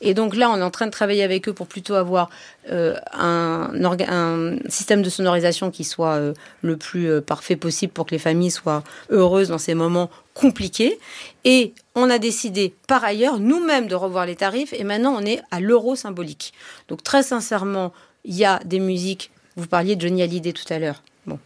Et donc là, on est en train de travailler avec eux pour plutôt avoir un système de sonorisation qui soit le plus parfait possible pour que les familles soient heureuses dans ces moments compliqués. Et on a décidé, par ailleurs, nous-mêmes de revoir les tarifs. Et maintenant, on est à l'euro symbolique. Donc, très sincèrement, il y a des musiques. Vous parliez de Johnny Hallyday tout à l'heure. Bon.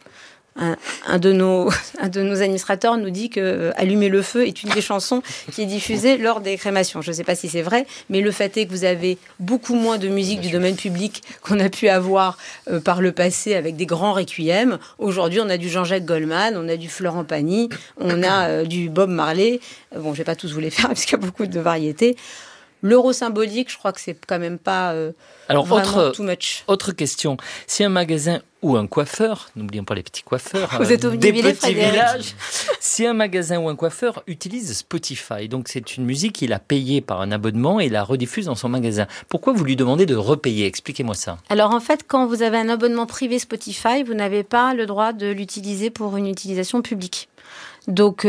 Un de nos administrateurs nous dit que Allumer le feu est une des chansons qui est diffusée lors des crémations. Je ne sais pas si c'est vrai, mais le fait est que vous avez beaucoup moins de musique du domaine public qu'on a pu avoir par le passé avec des grands requiems. Aujourd'hui, on a du Jean-Jacques Goldman, on a du Florent Pagny, on a du Bob Marley. Bon, je ne vais pas tous vous les faire parce qu'il y a beaucoup de variétés. L'euro symbolique, je crois que c'est quand même pas alors, vraiment too much. Autre question. Si un magasin ou un coiffeur, n'oublions pas les petits coiffeurs, vous êtes des petits villages, si un magasin ou un coiffeur utilise Spotify, donc c'est une musique qu'il a payée par un abonnement et la rediffuse dans son magasin, pourquoi vous lui demandez de repayer ? Expliquez-moi ça. Alors en fait, quand vous avez un abonnement privé Spotify, vous n'avez pas le droit de l'utiliser pour une utilisation publique. Donc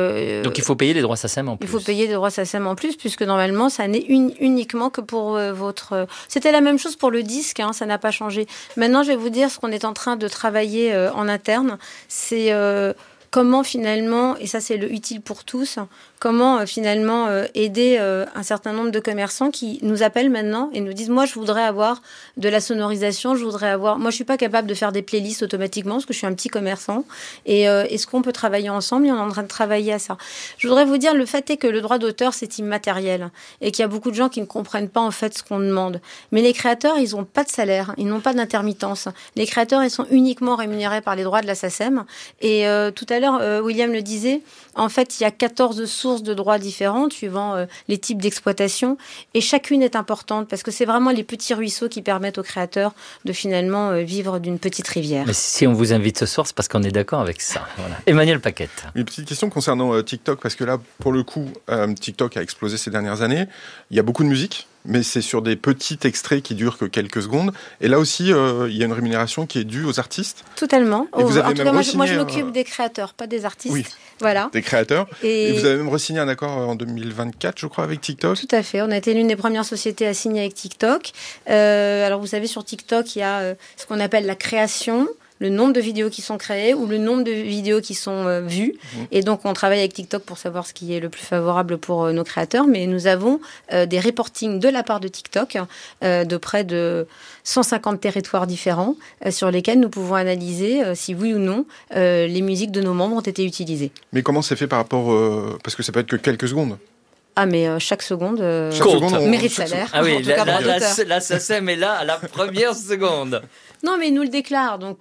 il faut payer les droits SACEM en plus. Il faut payer les droits SACEM en plus, puisque normalement, ça n'est uniquement que pour votre... C'était la même chose pour le disque, ça n'a pas changé. Maintenant, je vais vous dire ce qu'on est en train de travailler en interne. C'est comment finalement, et ça c'est le utile pour tous, comment finalement aider un certain nombre de commerçants qui nous appellent maintenant et nous disent « Moi, je voudrais avoir de la sonorisation, je voudrais avoir... Moi, je suis pas capable de faire des playlists automatiquement parce que je suis un petit commerçant. Et est-ce qu'on peut travailler ensemble ?» Et on est en train de travailler à ça. Je voudrais vous dire, le fait est que le droit d'auteur, c'est immatériel et qu'il y a beaucoup de gens qui ne comprennent pas en fait ce qu'on demande. Mais les créateurs, ils n'ont pas de salaire, ils n'ont pas d'intermittence. Les créateurs, ils sont uniquement rémunérés par les droits de la SACEM. Et tout à l'heure, William le disait, en fait, il y a 14 sources de droits différentes suivant les types d'exploitation et chacune est importante parce que c'est vraiment les petits ruisseaux qui permettent aux créateurs de finalement vivre d'une petite rivière. Mais si on vous invite ce soir, c'est parce qu'on est d'accord avec ça. Voilà. Emmanuel Paquette. Une petite question concernant TikTok, parce que là, pour le coup, TikTok a explosé ces dernières années. Il y a beaucoup de musique, mais c'est sur des petits extraits qui durent que quelques secondes. Et là aussi, il y a une rémunération qui est due aux artistes. Totalement. Et vous avez même moi, je m'occupe des créateurs, pas des artistes. Oui, voilà. Des créateurs. Et vous avez même re-signé un accord en 2024, je crois, avec TikTok. Tout à fait. On a été l'une des premières sociétés à signer avec TikTok. Alors, vous savez, sur TikTok, il y a ce qu'on appelle la création, le nombre de vidéos qui sont créées ou le nombre de vidéos qui sont vues. Et donc, on travaille avec TikTok pour savoir ce qui est le plus favorable pour nos créateurs. Mais nous avons des reportings de la part de TikTok de près de 150 territoires différents sur lesquels nous pouvons analyser si oui ou non les musiques de nos membres ont été utilisées. Mais comment c'est fait par rapport... parce que ça peut être que quelques secondes. Ah, mais chaque seconde mérite salaire. Ah oui, la SACEM est là à la première seconde. Non, mais ils nous le déclarent. Donc,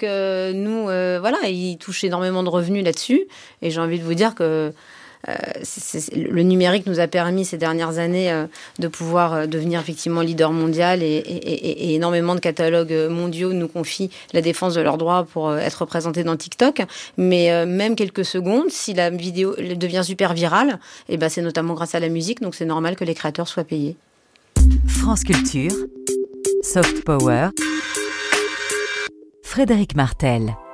voilà, ils touchent énormément de revenus là-dessus. Et j'ai envie de vous dire que le numérique nous a permis ces dernières années de pouvoir devenir effectivement leader mondial et énormément de catalogues mondiaux nous confient la défense de leurs droits pour être représentés dans TikTok. Mais même quelques secondes, si la vidéo devient super virale, et ben c'est notamment grâce à la musique, donc c'est normal que les créateurs soient payés. France Culture, Soft Power, Frédéric Martel.